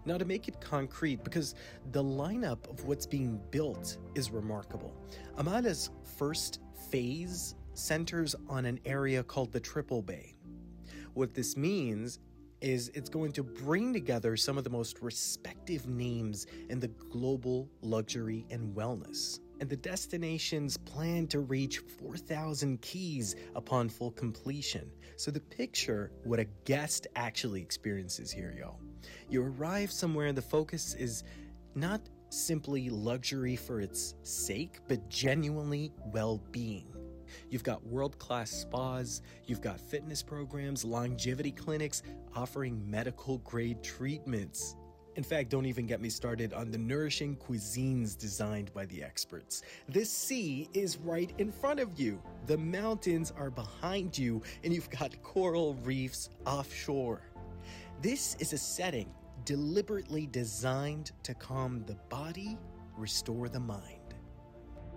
Now, to make it concrete, because the lineup of what's being built is remarkable, Amala's first phase centers on an area called the Triple Bay. What this means is it's going to bring together some of the most respected names in the global luxury and wellness. And the destination's plan to reach 4,000 keys upon full completion. So the picture what a guest actually experiences here, y'all. You arrive somewhere and the focus is not simply luxury for its sake, but genuinely well-being. You've got world-class spas, you've got fitness programs, longevity clinics offering medical-grade treatments. In fact, don't even get me started on the nourishing cuisines designed by the experts. This sea is right in front of you. The mountains are behind you, and you've got coral reefs offshore. This is a setting deliberately designed to calm the body, restore the mind.